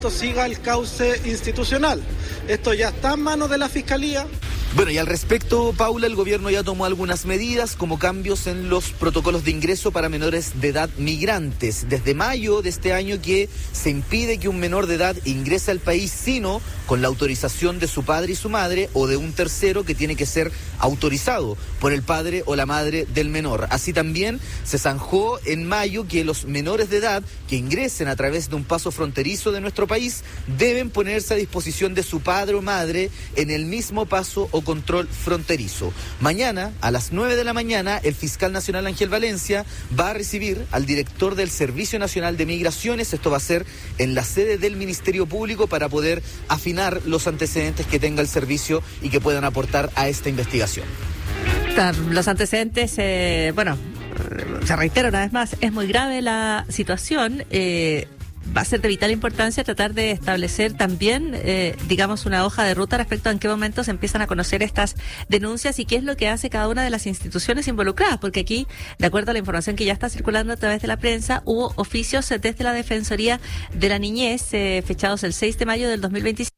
siga el cauce institucional. Esto ya está en manos de la Fiscalía. Bueno, y al respecto, Paula, el gobierno ya tomó algunas medidas como cambios en los protocolos de ingreso para menores de edad migrantes. Desde mayo de este año que se impide que un menor de edad ingrese al país sino con la autorización de su padre y su madre o de un tercero que tiene que ser autorizado por el padre o la madre del menor. Así también se zanjó en mayo que los menores de edad que ingresen a través de un paso fronterizo de nuestro país deben ponerse a disposición de su padre o madre en el mismo paso o control fronterizo. Mañana, a las 9 de la mañana, el fiscal nacional Ángel Valencia va a recibir al director del Servicio Nacional de Migraciones. Esto va a ser en la sede del Ministerio Público para poder afinar los antecedentes que tenga el servicio y que puedan aportar a esta investigación. Los antecedentes, se reitera una vez más, es muy grave la situación. Va a ser de vital importancia tratar de establecer también, una hoja de ruta respecto a en qué momento se empiezan a conocer estas denuncias y qué es lo que hace cada una de las instituciones involucradas, porque aquí, de acuerdo a la información que ya está circulando a través de la prensa, hubo oficios desde la Defensoría de la Niñez, fechados el 6 de mayo del 2025,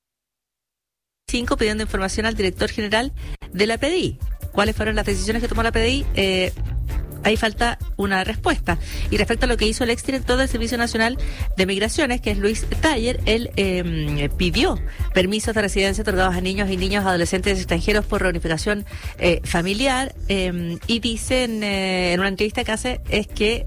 pidiendo información al director general de la PDI. ¿Cuáles fueron las decisiones que tomó la PDI? Ahí falta una respuesta. Y respecto a lo que hizo el exdirector del Servicio Nacional de Migraciones, que es Luis Taller, él pidió permisos de residencia otorgados a niños y niños adolescentes extranjeros por reunificación familiar, y dice en una entrevista que hace es que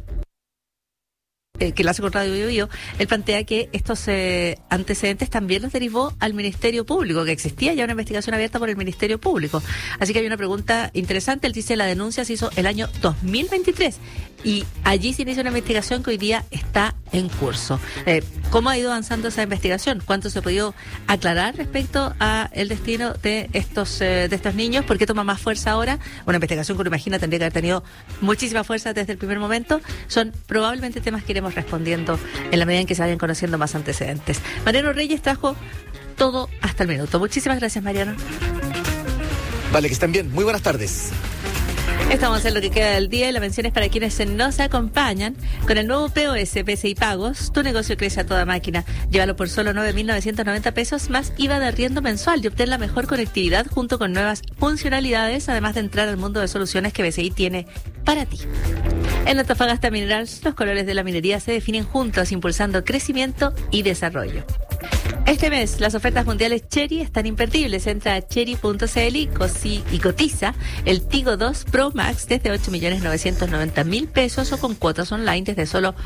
la hace con Radio Bio Bio, él plantea que estos antecedentes también los derivó al Ministerio Público, que existía ya una investigación abierta por el Ministerio Público. Así que hay una pregunta interesante. Él dice la denuncia se hizo el año 2023 y allí se inicia una investigación que hoy día está en curso. ¿Cómo ha ido avanzando esa investigación? ¿Cuánto se ha podido aclarar respecto a el destino de estos niños? ¿Por qué toma más fuerza ahora? Una investigación que uno imagina tendría que haber tenido muchísima fuerza desde el primer momento. Son probablemente temas que iremos respondiendo en la medida en que se vayan conociendo más antecedentes. Mariano Reyes trajo todo hasta el minuto. Muchísimas gracias, Mariano. Vale, que estén bien. Muy buenas tardes. Estamos en lo que queda del día y la mención es para quienes nos acompañan. Con el nuevo POS PCI Pagos, tu negocio crece a toda máquina. Llévalo por solo 9.990 pesos más IVA de arriendo mensual y obtén la mejor conectividad junto con nuevas funcionalidades, además de entrar al mundo de soluciones que BCI tiene para ti. En Antofagasta Minerals, los colores de la minería se definen juntos, impulsando crecimiento y desarrollo. Este mes, las ofertas mundiales Chery están imperdibles. Entra a chery.cl y cotiza el Tigo 2 Pro Max desde 8.990.000 pesos o con cuotas online desde solo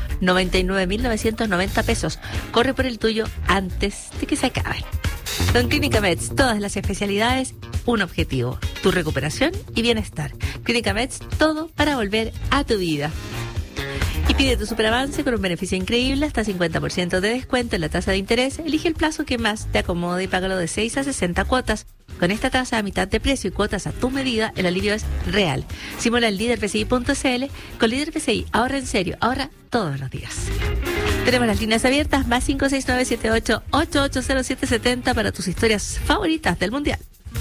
99.990 pesos. Corre por el tuyo antes de que se acaben. Con Clínica Meds, todas las especialidades, un objetivo: tu recuperación y bienestar. Clínica Meds, todo para volver a tu vida. Y pide tu superavance con un beneficio increíble, hasta 50% de descuento en la tasa de interés. Elige el plazo que más te acomode y págalo de 6 a 60 cuotas. Con esta tasa a mitad de precio y cuotas a tu medida, el alivio es real. Simula el LíderPCI.cl. Con Líder PCI, ahorra en serio, ahorra todos los días. Tenemos las líneas abiertas, más 569-78-880770 para tus historias favoritas del Mundial.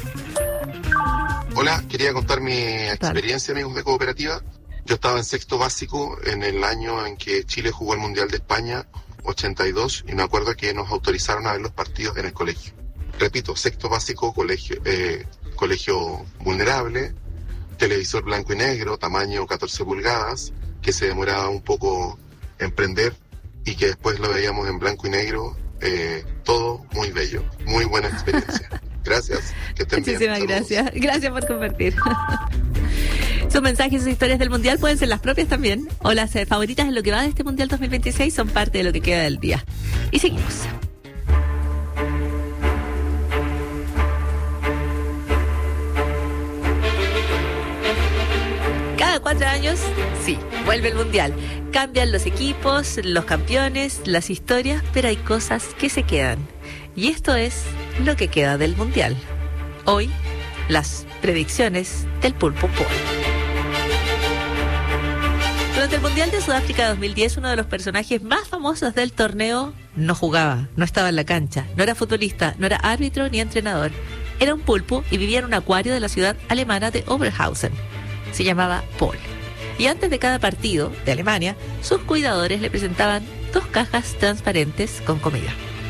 Hola, quería contar mi experiencia, amigos de Cooperativa. Yo estaba en sexto básico en el año en que Chile jugó el Mundial de España 82 y me acuerdo que nos autorizaron a ver los partidos en el colegio. Repito, sexto básico, colegio vulnerable, televisor blanco y negro, tamaño 14 pulgadas, que se demoraba un poco en prender y que después lo veíamos en blanco y negro, todo muy bello, muy buena experiencia. Gracias, que estén bien. Muchísimas gracias. Gracias por compartir. Sus mensajes, sus historias del Mundial pueden ser las propias también, o las favoritas en lo que va de este Mundial 2026, son parte de lo que queda del día. Y seguimos. Cada 4 años, sí, vuelve el Mundial. Cambian los equipos, los campeones, las historias, pero hay cosas que se quedan. Y esto es lo que queda del Mundial. Hoy, las predicciones del Pulpo Paul. Durante el Mundial de Sudáfrica 2010, uno de los personajes más famosos del torneo no jugaba, no estaba en la cancha, no era futbolista, no era árbitro ni entrenador. Era un pulpo y vivía en un acuario de la ciudad alemana de Oberhausen. Se llamaba Paul. Y antes de cada partido de Alemania, sus cuidadores le presentaban 2 cajas transparentes con comida.